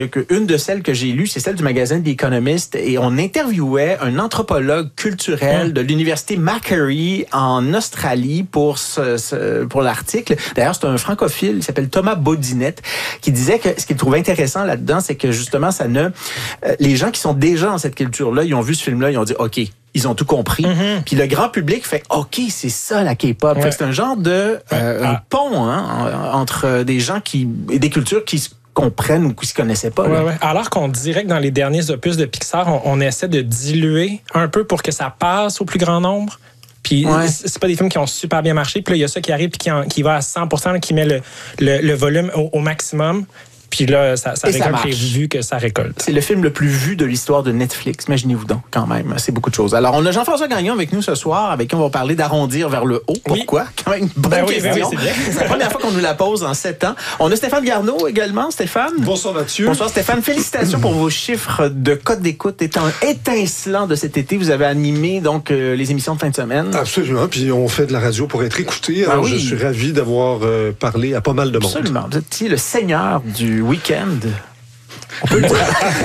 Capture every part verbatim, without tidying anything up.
Une de celles que j'ai lues, c'est celle du magazine The Economist, et on interviewait un anthropologue culturel mmh. de l'université Macquarie en Australie pour ce, ce pour l'article. D'ailleurs, c'est un francophile, il s'appelle Thomas Baudinette, qui disait que ce qu'il trouvait intéressant là-dedans, c'est que justement, ça ne euh, les gens qui sont déjà dans cette culture-là, ils ont vu ce film-là, ils ont dit, OK, ils ont tout compris. Mm-hmm. Puis le grand public fait, OK, c'est ça la K-pop. Ouais. Fait que c'est un genre de euh, ah. un pont hein, entre des gens qui et des cultures qui se comprennent ou qui se connaissaient pas. Ouais, ouais. Alors qu'on dirait que dans les derniers opus de Pixar, on, on essaie de diluer un peu pour que ça passe au plus grand nombre. Puis ouais. c'est pas des films qui ont super bien marché. Puis là, il y a ça qui arrive puis qui, en, qui va à cent pour cent, là, qui met le, le, le volume au, au maximum. Puis là, ça, ça récolte les vues que ça récolte. C'est le film le plus vu de l'histoire de Netflix. Imaginez-vous donc, quand même. C'est beaucoup de choses. Alors, on a Jean-François Gagnon avec nous ce soir, avec qui on va parler d'arrondir vers le haut. Pourquoi? Oui. Quand même une bonne ben question. Oui, ben oui, c'est bien. C'est la première fois qu'on nous la pose en sept ans. On a Stéphane Garneau également. Stéphane? Bonsoir, Mathieu. Bonsoir, Stéphane. Félicitations pour vos chiffres de cote d'écoute étant étincelants de cet été. Vous avez animé donc euh, les émissions de fin de semaine. Absolument. Puis on fait de la radio pour être écouté. Alors, ben oui. Je suis ravi d'avoir euh, parlé à pas mal de monde. Absolument. Vous êtes le seigneur du week-end. On peut le dire.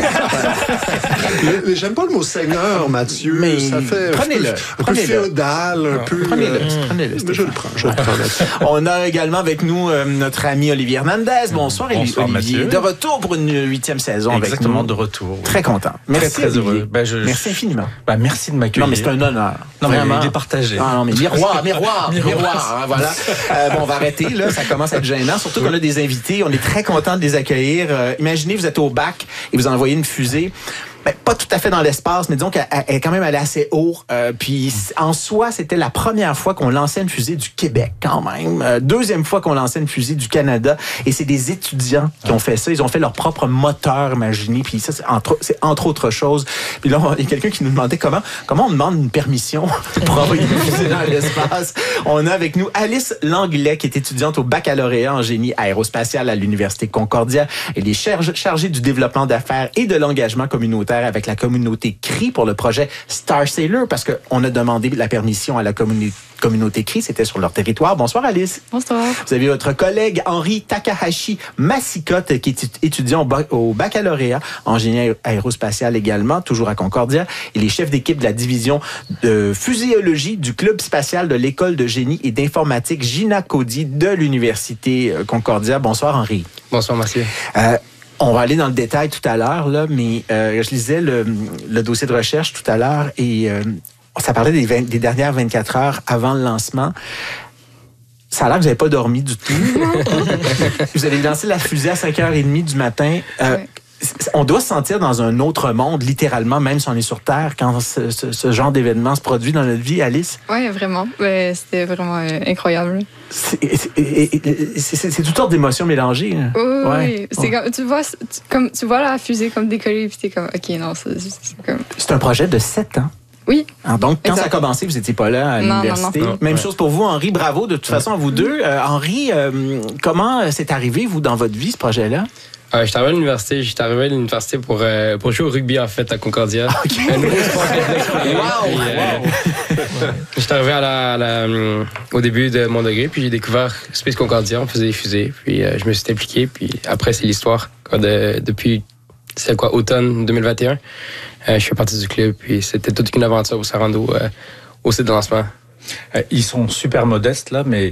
Mais j'aime pas le mot seigneur, Mathieu. Mais ça fait prenez-le, un peu, prenez-le. un peu féodal, un peu. Prenez-le, euh, prenez-le. Mais je le prends, je le prends. On a également avec nous euh, notre ami Olivier Hernandez. Bonsoir, Bonsoir Olivier. Mathieu. De retour pour une huitième saison avec nous. Exactement, de retour. Très content. Merci, très, très heureux. Ben, je, merci infiniment. Ben, merci de m'accueillir. Non, mais c'est un honneur. Non, mais il est partagé. Ah, non, mais miroir, miroir, miroir. Hein, voilà. Euh, bon, on va arrêter, là. Ça commence à être gênant. Surtout oui. qu'on a des invités. On est très content de les accueillir. Euh, imaginez, vous êtes au bac et vous envoyez une fusée. Ben, pas tout à fait dans l'espace, mais disons qu'elle est quand même allée assez haut. Euh, puis en soi, c'était la première fois qu'on lançait une fusée du Québec, quand même. Euh, deuxième fois qu'on lançait une fusée du Canada. Et c'est des étudiants qui ont fait ça. Ils ont fait leur propre moteur, imaginez. Puis ça, c'est entre, c'est entre autres choses. Puis là, il y a quelqu'un qui nous demandait comment, comment on demande une permission pour envoyer une fusée dans l'espace. On a avec nous Alice Langlais, qui est étudiante au baccalauréat en génie aérospatial à l'Université Concordia. Elle est charge, chargée du développement d'affaires et de l'engagement communautaire avec la communauté C R I pour le projet Star Sailor, parce qu'on a demandé la permission à la communi- communauté C R I, c'était sur leur territoire. Bonsoir Alice. Bonsoir. Vous avez votre collègue Henri Takahashi Masikote, qui est étudiant au, bac- au baccalauréat en génie aérospatial également, toujours à Concordia. Il est chef d'équipe de la division de fuséologie du club spatial de l'école de génie et d'informatique Gina Cody de l'Université Concordia. Bonsoir Henri. Bonsoir Mathieu. Euh, On va aller dans le détail tout à l'heure, là, mais euh, je lisais le, le dossier de recherche tout à l'heure et euh, ça parlait des, vingt, des dernières vingt-quatre heures avant le lancement. Ça a l'air que vous n'avez pas dormi du tout. Vous avez lancé la fusée à cinq heures trente du matin. Euh, ouais. On doit se sentir dans un autre monde, littéralement, même si on est sur Terre, quand ce, ce, ce genre d'événement se produit dans notre vie, Alice. Oui, vraiment. Ouais, c'était vraiment euh, incroyable. C'est, c'est, c'est, c'est toutes sortes d'émotions mélangées. Oui, ouais. oui. C'est comme, tu, vois, tu, comme, tu vois la fusée comme décoller, puis t'es comme, OK, non, c'est, c'est comme... C'est un projet de sept ans. Oui. Alors donc, quand exact. Ça a commencé, vous n'étiez pas là à non, l'université. Non, non. Même ouais. chose pour vous, Henri. Bravo, de toute façon, à vous deux. Euh, Henri, euh, comment c'est arrivé, vous, dans votre vie, ce projet-là? Euh, j'étais arrivé à l'université. J'étais arrivé à l'université pour, euh, pour jouer au rugby, en fait, à Concordia. Okay. Un nouveau sport que je découvrais. Wow! Euh, wow. J'étais arrivé à la, à la, au début de mon degré, puis j'ai découvert Space Concordia. On faisait des fusées, puis euh, je me suis impliqué. Puis après, c'est l'histoire. Quoi, de, depuis, c'est quoi, automne deux mille vingt et un. Euh, je fais partie du club, puis c'était toute une aventure au Sarando, euh, au site de lancement. Euh, ils sont super modestes, là, mais...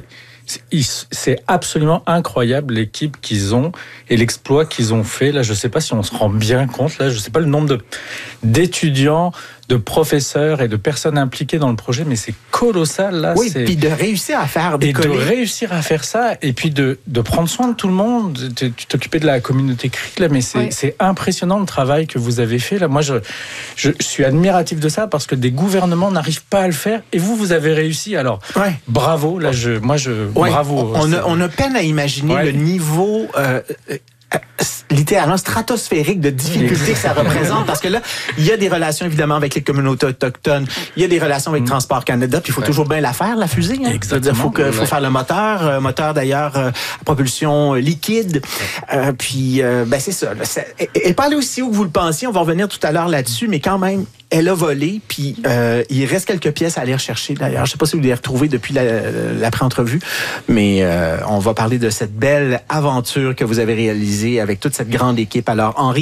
C'est absolument incroyable l'équipe qu'ils ont et l'exploit qu'ils ont fait. Là, je ne sais pas si on se rend bien compte. Là, je ne sais pas le nombre de, d'étudiants, de professeurs et de personnes impliquées dans le projet, mais c'est colossal. Là, oui, c'est... puis de réussir à faire décoller. Et de réussir à faire ça, et puis de, de prendre soin de tout le monde. Tu t'occupais de la communauté C R I, là, mais c'est, oui. c'est impressionnant le travail que vous avez fait. Là. Moi, je, je, je suis admiratif de ça parce que des gouvernements n'arrivent pas à le faire, et vous, vous avez réussi. Alors, ouais. bravo. Là, je, moi, je, ouais. bravo. On a, on a peine à imaginer ouais. le niveau... Euh, littéralement stratosphérique de difficulté que ça représente, parce que là, il y a des relations évidemment avec les communautés autochtones, il y a des relations avec mmh. Transport Canada, puis il faut ouais. toujours bien la faire, la fusée. Hein? Il faut, que, faut ouais. faire le moteur, euh, moteur d'ailleurs euh, à propulsion liquide. Euh, puis, euh, ben c'est ça. Là, ça elle pas allée aussi haut que vous le pensiez, on va revenir tout à l'heure là-dessus, mais quand même, elle a volé, puis euh, il reste quelques pièces à aller rechercher d'ailleurs. Je ne sais pas si vous les retrouvez depuis la, l'après-entrevue, mais euh, on va parler de cette belle aventure que vous avez réalisée avec toute cette grande équipe. Alors, Henri,